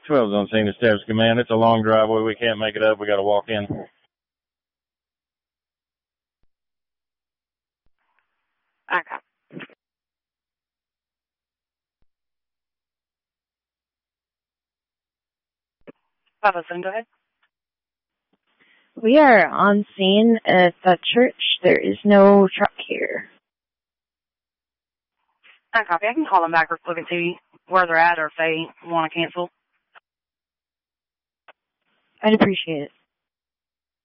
12's on scene, establish command. It's a long driveway. We can't make it up. We got to walk in. Okay. Papa, go ahead. We are on scene at the church. There is no truck here. I copy. I can call them back or look and see where they're at or if they want to cancel. I'd appreciate it.